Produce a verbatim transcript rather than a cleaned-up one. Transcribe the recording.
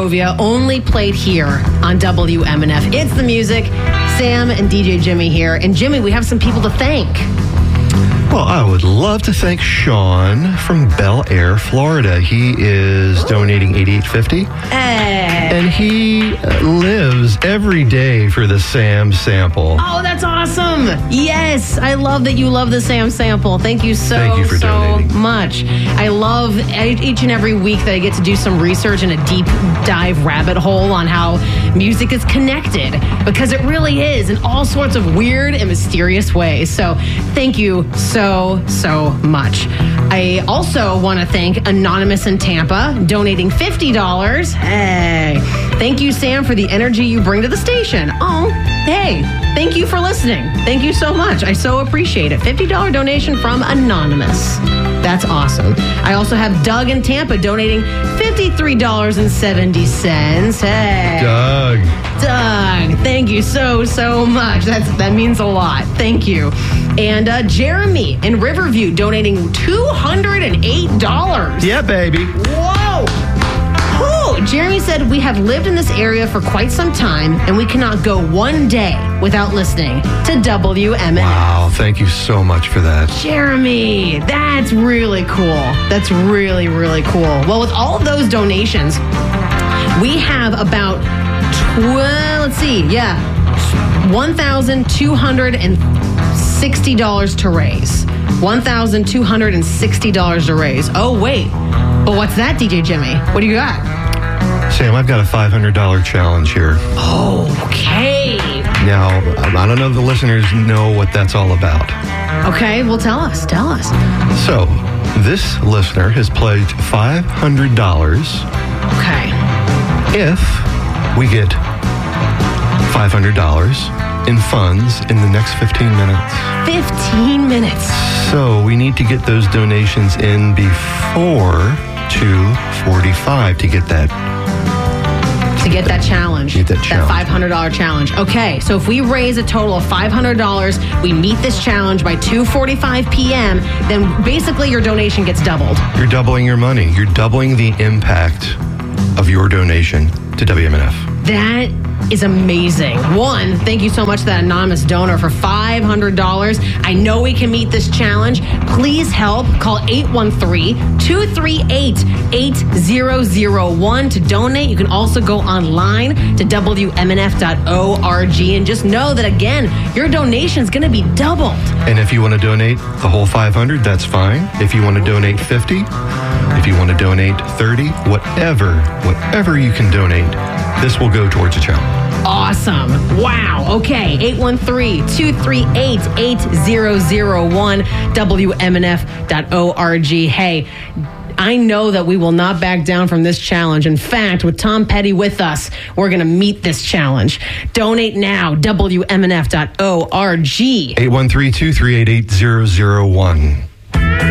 Barovia, only played here on W M N F. It's the music. Sam and D J Jimmy here. And Jimmy, we have some people to thank. Well, I would love to thank Sean from Bel Air, Florida. He is donating eighty-eight fifty. Hey. And he lives every day for the Sam Sample. Oh, that's awesome. Yes, I love that you love the Sam Sample. Thank you so, Thank you for so donating. much. I love each and every week that I get to do some research and a deep dive rabbit hole on how music is connected, because it really is in all sorts of weird and mysterious ways. So thank you so, so much. I also want to thank Anonymous in Tampa, donating fifty dollars. Hey, thank you, Sam, for the energy you bring to the station. Oh, hey, thank you for listening. Thank you so much. I so appreciate it. fifty dollars donation from Anonymous. That's awesome. I also have Doug in Tampa donating fifty-three dollars and seventy cents. Hey. Doug. Doug, thank you so, so much. That's, that means a lot. Thank you. And uh, Jeremy in Riverview donating two hundred eight dollars. Yeah, baby. Whoa. Oh, Jeremy said, we have lived in this area for quite some time, and we cannot go one day without listening to W M N F. Wow, thank you so much for that. Jeremy, that's really cool. That's really, really cool. Well, with all of those donations, we have about, twelve, let's see, yeah, one thousand two hundred sixty dollars to raise. one thousand two hundred sixty dollars to raise. Oh, wait. But what's that, D J Jimmy? What do you got? Sam, I've got a five hundred dollars challenge here. Okay. Now, I don't know if the listeners know what that's all about. Okay, well, tell us. Tell us. So, this listener has pledged five hundred dollars Okay. if we get five hundred dollars in funds in the next fifteen minutes. fifteen minutes. So, we need to get those donations in before two forty-five to get that. To get that challenge. Get that challenge. five hundred dollars challenge. Okay, so if we raise a total of five hundred dollars, we meet this challenge by two forty-five p.m., then basically your donation gets doubled. You're doubling your money. You're doubling the impact of your donation to W M N F. That is amazing. One, thank you so much to that anonymous donor for five hundred dollars. I know we can meet this challenge. Please help. Call eight one three, two three eight, eight zero zero one to donate. You can also go online to W M N F dot org and just know that, again, your donation is going to be doubled. And if you want to donate the whole five hundred, that's fine. If you want to donate fifty, if you want to donate thirty, whatever, whatever you can donate, this will go towards a challenge. Awesome. Wow. Okay. eight one three, two three eight, eight zero zero one, W M N F dot org. Hey, I know that we will not back down from this challenge. In fact, with Tom Petty with us, we're going to meet this challenge. Donate now, W M N F dot org. eight one three, two three eight, eight zero zero one.